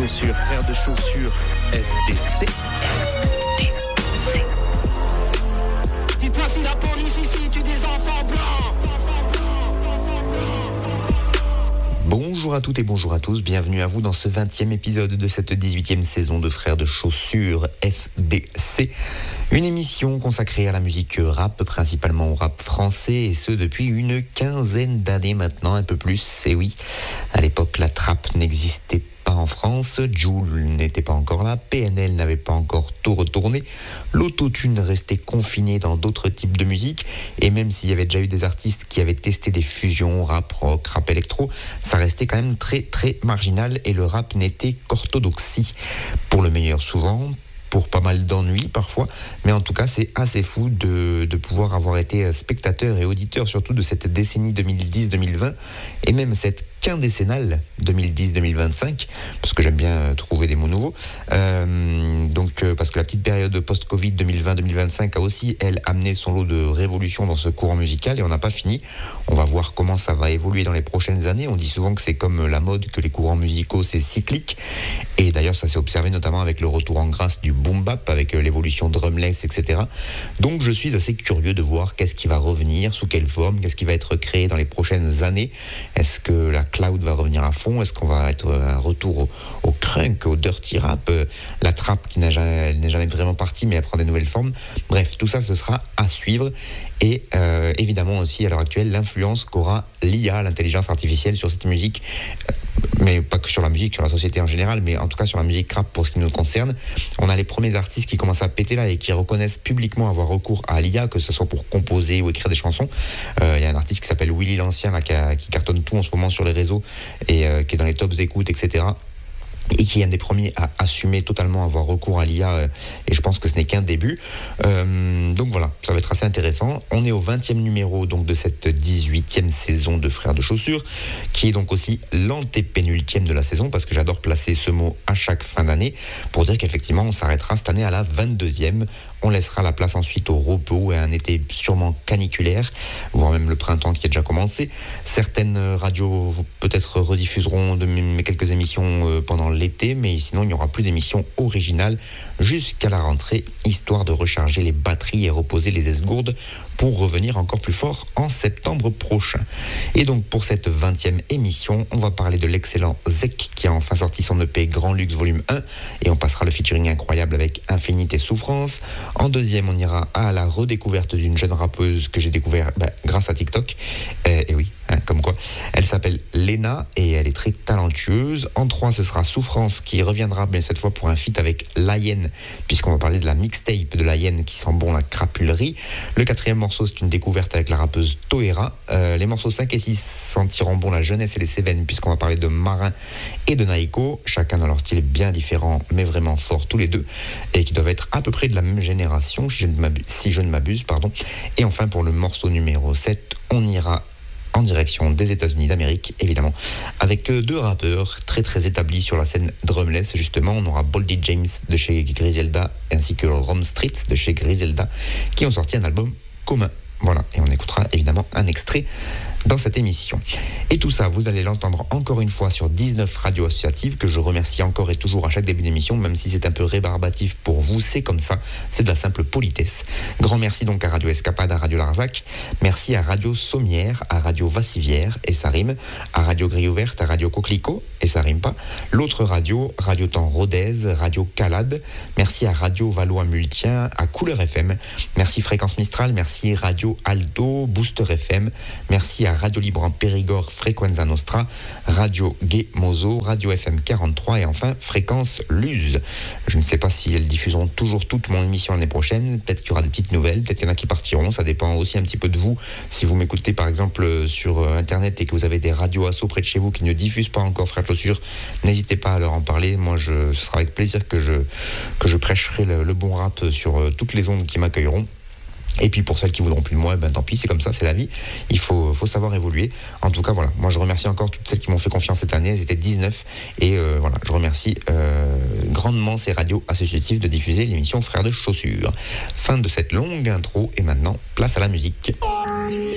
chaussures, frères de chaussures, FDC. FDC. Dites-moi si la police ici tue des enfants blancs. Bonjour à toutes et bonjour à tous, bienvenue à vous dans ce 20e épisode de cette 18e saison de Frères de Chaussures FDC. Une émission consacrée à la musique rap, principalement au rap français, et ce depuis une quinzaine d'années maintenant, un peu plus. Et oui, à l'époque la trappe n'existait pas en France, Jul n'était pas encore là, PNL n'avait pas encore tout retourné, l'autotune restait confiné dans d'autres types de musique, et même s'il y avait déjà eu des artistes qui avaient testé des fusions rap, rock, rap électro, ça restait quand même très très marginal, et le rap n'était qu'orthodoxie, pour le meilleur souvent, pour pas mal d'ennuis parfois, mais en tout cas c'est assez fou de pouvoir avoir été spectateur et auditeur surtout de cette décennie 2010-2020 et même cette quindécennale 2010-2025, parce que j'aime bien trouver des mots nouveaux, parce que la petite période post-Covid 2020-2025 a aussi, elle, amené son lot de révolutions dans ce courant musical, et on n'a pas fini. On va voir comment ça va évoluer dans les prochaines années. On dit souvent que c'est comme la mode, que les courants musicaux, c'est cyclique, et d'ailleurs ça s'est observé notamment avec le retour en grâce du boom bap, avec l'évolution drumless, etc. Donc je suis assez curieux de voir qu'est-ce qui va revenir, sous quelle forme, qu'est-ce qui va être créé dans les prochaines années. Est-ce que la cloud va revenir à fond? Est-ce qu'on va être un retour au crunk, au dirty rap, la trap qui n'est jamais vraiment partie, mais elle prend des nouvelles formes? Bref, tout ça, ce sera à suivre. Et évidemment aussi, à l'heure actuelle, l'influence qu'aura l'IA, l'intelligence artificielle, sur cette musique, mais pas que sur la musique, sur la société en général, mais en tout cas sur la musique rap pour ce qui nous concerne. On a les premiers artistes qui commencent à péter là et qui reconnaissent publiquement avoir recours à l'IA, que ce soit pour composer ou écrire des chansons. Il y a un artiste qui s'appelle Willy l'Ancien là, qui cartonne tout en ce moment sur les réseaux et qui est dans les tops écoutes, etc. et qui est un des premiers à assumer totalement avoir recours à l'IA, et je pense que ce n'est qu'un début. Donc voilà, ça va être assez intéressant. On est au 20e numéro donc, de cette 18e saison de Frères de Chaussures, qui est donc aussi l'antépénultième de la saison, parce que j'adore placer ce mot à chaque fin d'année, pour dire qu'effectivement on s'arrêtera cette année à la 22e. On laissera la place ensuite au repos et à un été sûrement caniculaire, voire même le printemps qui a déjà commencé. Certaines radios peut-être rediffuseront de mes quelques émissions pendant l'été, mais sinon il n'y aura plus d'émissions originales jusqu'à la rentrée, histoire de recharger les batteries et reposer les esgourdes pour revenir encore plus fort en septembre prochain. Et donc pour cette 20e émission, on va parler de l'excellent Zek qui a enfin sorti son EP Grand Luxe Volume 1, et on passera le featuring incroyable avec Infinité Souffrance. En deuxième, on ira à la redécouverte d'une jeune rappeuse que j'ai découvert grâce à TikTok, et oui, comme quoi. Elle s'appelle Lena et elle est très talentueuse. En 3, ce sera Souffrance qui reviendra, mais cette fois pour un feat avec Layen, puisqu'on va parler de la mixtape de Layen qui sent bon la crapulerie. Le 4e morceau, c'est une découverte avec la rappeuse Toera. Les morceaux 5 et 6 sentiront bon la jeunesse et les Cévennes, puisqu'on va parler de Marin et de Naiko, chacun dans leur style bien différent, mais vraiment fort tous les deux, et qui doivent être à peu près de la même génération, si je ne m'abuse. Et enfin, pour le morceau numéro 7, on ira en direction des États-Unis d'Amérique, évidemment, avec deux rappeurs très très établis sur la scène drumless. Justement, on aura Boldy James de chez Griselda ainsi que Rome Street de chez Griselda qui ont sorti un album commun. Voilà, et on écoutera évidemment un extrait dans cette émission. Et tout ça, vous allez l'entendre encore une fois sur 19 radios associatives, que je remercie encore et toujours à chaque début d'émission, même si c'est un peu rébarbatif pour vous, c'est comme ça, c'est de la simple politesse. Grand merci donc à Radio Escapade, à Radio Larzac, merci à Radio Sommière, à Radio Vassivière, et ça rime, à Radio Grille Ouverte, à Radio Coquelicot, et ça rime pas, l'autre radio, Radio Temps Rodez, Radio Calade, merci à Radio Valois-Multien, à Couleur FM, merci Fréquence Mistral, merci Radio Alto, Booster FM, merci à Radio Libre en Périgord, Frequenza Nostra, Radio Gay Mozo, Radio FM 43 et enfin Fréquence Luz. Je ne sais pas si elles diffuseront toujours toute mon émission l'année prochaine, peut-être qu'il y aura des petites nouvelles, peut-être qu'il y en a qui partiront, ça dépend aussi un petit peu de vous. Si vous m'écoutez par exemple sur internet et que vous avez des radios asso près de chez vous qui ne diffusent pas encore Frères de Chaussures, n'hésitez pas à leur en parler. Moi ce sera avec plaisir que je prêcherai le bon rap sur toutes les ondes qui m'accueilleront. Et puis pour celles qui voudront plus de moi, tant pis, c'est comme ça, c'est la vie. Il faut savoir évoluer. En tout cas, voilà. Moi, je remercie encore toutes celles qui m'ont fait confiance cette année. Elles étaient 19. Et voilà, je remercie grandement ces radios associatives de diffuser l'émission Frères de Chaussures. Fin de cette longue intro. Et maintenant, place à la musique.